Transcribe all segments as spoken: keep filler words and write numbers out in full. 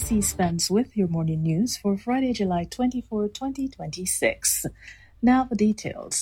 C-SPAN's with your morning news for Friday, July twenty-fourth, twenty twenty-six. Now the details.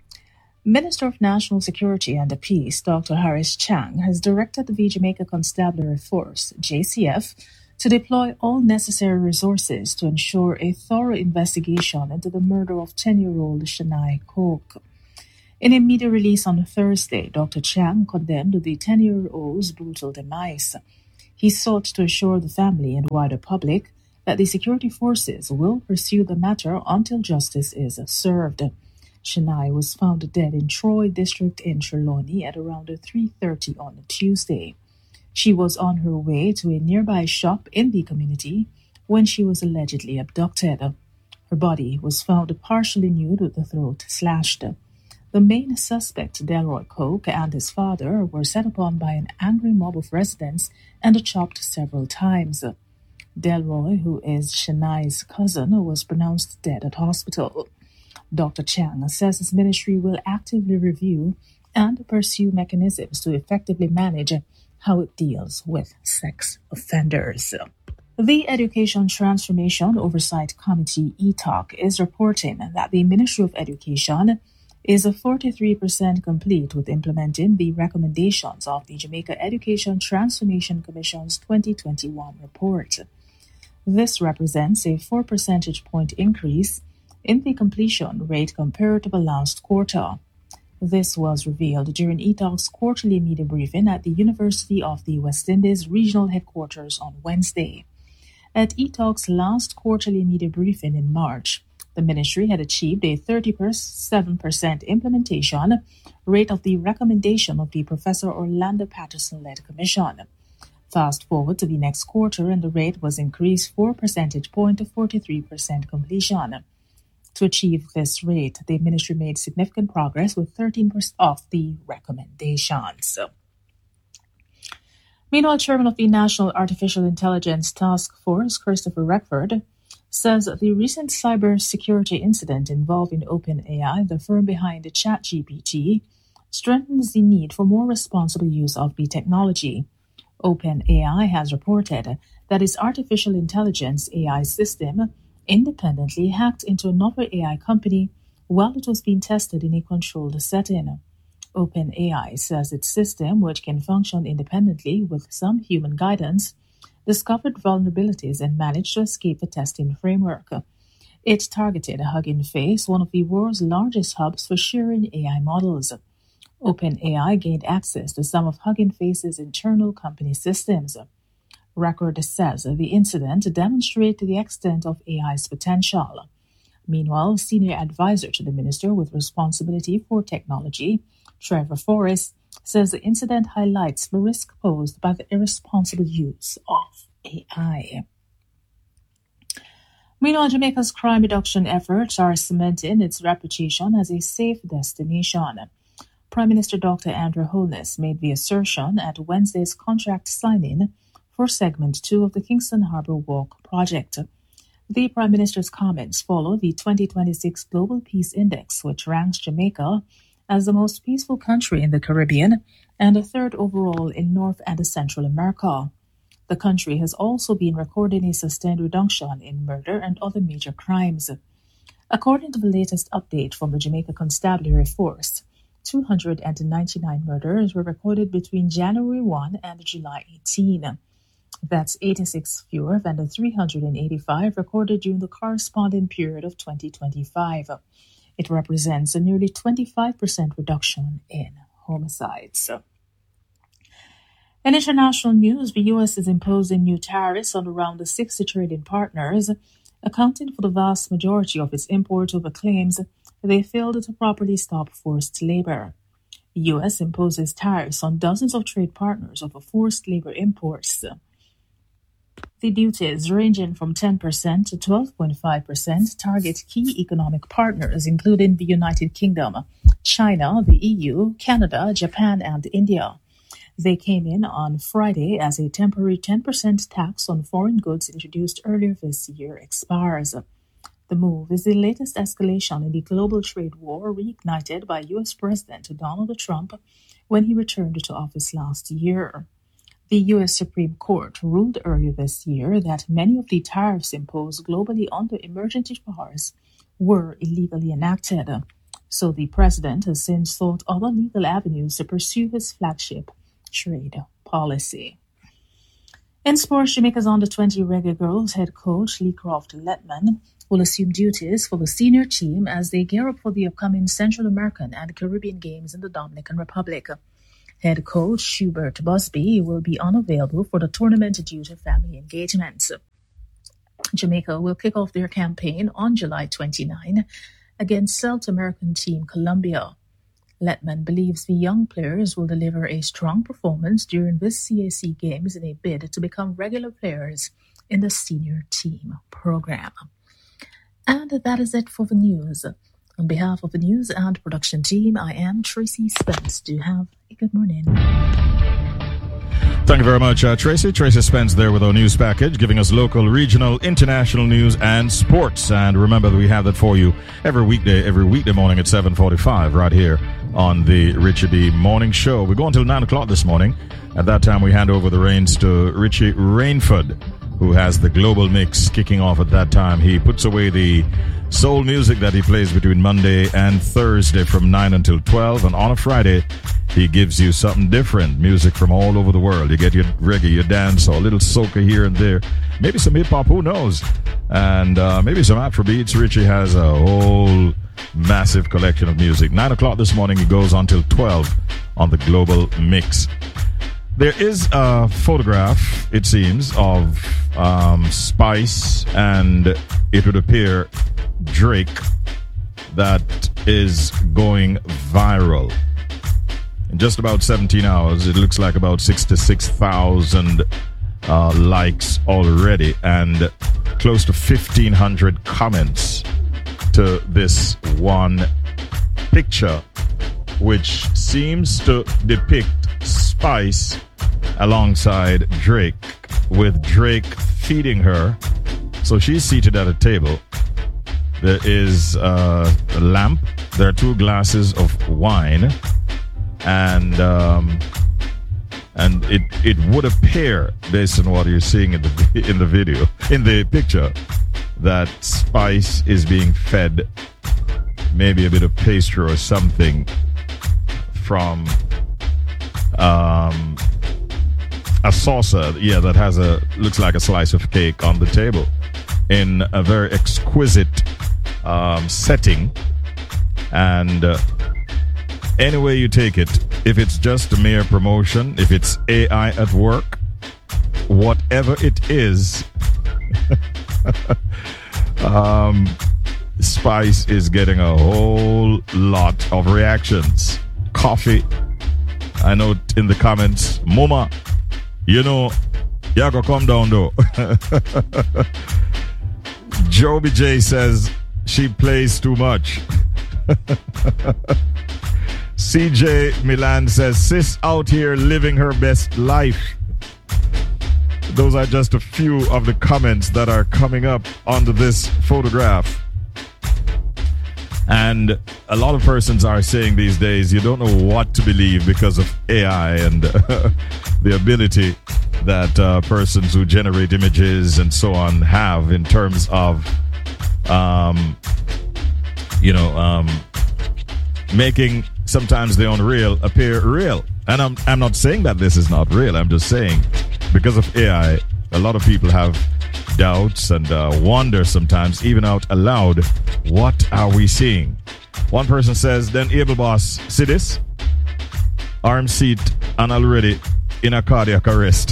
Minister of National Security and Peace, Doctor Harris Chang, has directed the Jamaica Constabulary Force, J C F, to deploy all necessary resources to ensure a thorough investigation into the murder of ten-year-old Shania Coke. In a media release on Thursday, Doctor Chang condemned the ten-year-old's brutal demise. He sought to assure the family and wider public that the security forces will pursue the matter until justice is served. Shania was found dead in Troy District in Trelawney at around three thirty on Tuesday. She was on her way to a nearby shop in the community when she was allegedly abducted. Her body was found partially nude with the throat slashed. The main suspect, Delroy Coke, and his father were set upon by an angry mob of residents and chopped several times. Delroy, who is Shania's cousin, was pronounced dead at hospital. Doctor Chang says his ministry will actively review and pursue mechanisms to effectively manage how it deals with sex offenders. The Education Transformation Oversight Committee, E T O C, is reporting that the Ministry of Education is forty-three percent complete with implementing the recommendations of the Jamaica Education Transformation Commission's twenty twenty-one report. This represents a four percentage point increase in the completion rate compared to the last quarter. This was revealed during E T O C's quarterly media briefing at the University of the West Indies regional headquarters on Wednesday. At E T O C's last quarterly media briefing in March, the ministry had achieved a thirty-seven percent implementation rate of the recommendation of the Professor Orlando Patterson-led commission. Fast forward to the next quarter, and the rate was increased four percentage points to forty-three percent completion. To achieve this rate, the ministry made significant progress with thirteen percent of the recommendations. Meanwhile, Chairman of the National Artificial Intelligence Task Force, Christopher Reckford, says the recent cybersecurity incident involving OpenAI, the firm behind ChatGPT, strengthens the need for more responsible use of the technology. OpenAI has reported that its artificial intelligence A I system independently hacked into another A I company while it was being tested in a controlled setting. OpenAI says its system, which can function independently with some human guidance, discovered vulnerabilities and managed to escape the testing framework. It targeted Hugging Face, one of the world's largest hubs for sharing A I models. OpenAI gained access to some of Hugging Face's internal company systems. Record says the incident demonstrated the extent of A I's potential. Meanwhile, senior advisor to the minister with responsibility for technology, Trevor Forrest, says the incident highlights the risk posed by the irresponsible use of A I. Meanwhile, Jamaica's crime reduction efforts are cementing its reputation as a safe destination. Prime Minister Doctor Andrew Holness made the assertion at Wednesday's contract signing for Segment two of the Kingston Harbour Walk project. The Prime Minister's comments follow the twenty twenty-six Global Peace Index, which ranks Jamaica as the most peaceful country in the Caribbean and a third overall in North and Central America. The country has also been recording a sustained reduction in murder and other major crimes. According to the latest update from the Jamaica Constabulary Force, two hundred ninety-nine murders were recorded between January first and July eighteenth. That's eighty-six fewer than the three hundred eighty-five recorded during the corresponding period of twenty twenty-five. It represents a nearly twenty-five percent reduction in homicides. In international news, the U S is imposing new tariffs on around sixty trading partners, accounting for the vast majority of its imports over claims they failed to properly stop forced labor. The U S imposes tariffs on dozens of trade partners over forced labor imports. The duties, ranging from ten percent to twelve point five percent, target key economic partners, including the United Kingdom, China, the E U, Canada, Japan, and India. They came in on Friday as a temporary ten percent tax on foreign goods introduced earlier this year expires. The move is the latest escalation in the global trade war reignited by U S President Donald Trump when he returned to office last year. The U S Supreme Court ruled earlier this year that many of the tariffs imposed globally under emergency powers were illegally enacted. So the president has since sought other legal avenues to pursue his flagship trade policy. In sports, Jamaica's under twenty Reggae Girls head coach Leecroft Letman will assume duties for the senior team as they gear up for the upcoming Central American and Caribbean Games in the Dominican Republic. Head coach Schubert Busby will be unavailable for the tournament due to family engagements. Jamaica will kick off their campaign on July twenty-ninth against South American team Colombia. Letman believes the young players will deliver a strong performance during this C A C Games in a bid to become regular players in the senior team program. And that is it for the news. On behalf of the news and production team, I am Tracy Spence. Do have a good morning. Thank you very much, uh, Tracy. Tracy Spence there with our news package, giving us local, regional, international news and sports. And remember that we have that for you every weekday, every weekday morning at seven forty-five right here on the Richie B Morning Show. We go until nine o'clock this morning. At that time, we hand over the reins to Richie Rainford, who has the Global Mix kicking off at that time. He puts away the soul music that he plays between Monday and Thursday from nine until twelve. And on a Friday, he gives you something different, music from all over the world. You get your reggae, your dance, or a little soca here and there. Maybe some hip-hop, who knows? And uh, maybe some Afrobeats. Richie has a whole massive collection of music. nine o'clock this morning, he goes until twelve on the Global Mix. There is a photograph, it seems, of um, Spice and it would appear Drake that is going viral. In just about seventeen hours, it looks like about sixty-six thousand uh, likes already and close to fifteen hundred comments to this one picture, which seems to depict Spice alongside Drake, with Drake feeding her. So she's seated at a table. There is uh, a lamp. There are two glasses of wine. And um, and it it would appear, based on what you're seeing in the in the video, in the picture, that Spice is being fed maybe a bit of pastry or something from um, a saucer, yeah, that has a looks like a slice of cake on the table in a very exquisite um, setting. And uh, any way you take it, if it's just a mere promotion, if it's A I at work, whatever it is, um, Spice is getting a whole lot of reactions. Coffee, I know in the comments, Mama, you know, you go come down though. Joby J says she plays too much. C J Milan says, sis out here living her best life. Those are just a few of the comments that are coming up under this photograph. And a lot of persons are saying these days, you don't know what to believe because of A I and uh, the ability that uh, persons who generate images and so on have in terms of, um, you know, um, making sometimes the unreal appear real. And I'm I'm not saying that this is not real. I'm just saying because of A I, a lot of people have doubts and uh, wonder sometimes, even out aloud, what are we seeing? One person says, then Able Boss, see this? Arm seat and already in a cardiac arrest.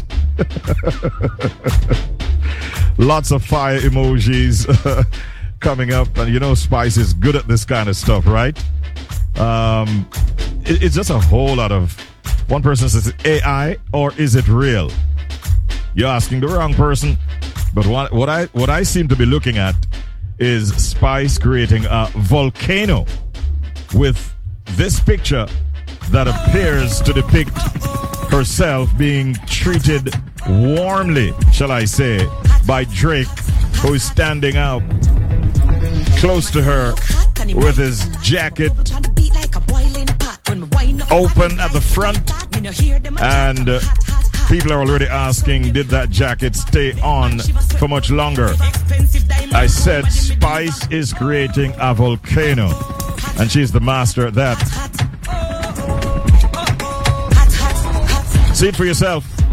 Lots of fire emojis coming up. And you know Spice is good at this kind of stuff, right? Um, it, it's just a whole lot of... One person says, A I or is it real? You're asking the wrong person. But what, what I what I seem to be looking at is Spice creating a volcano with this picture that appears to depict herself being treated warmly, shall I say, by Drake, who is standing out close to her with his jacket open at the front and uh, People are already asking, did that jacket stay on for much longer? I said Spice is creating a volcano, and she's the master at that. See it for yourself.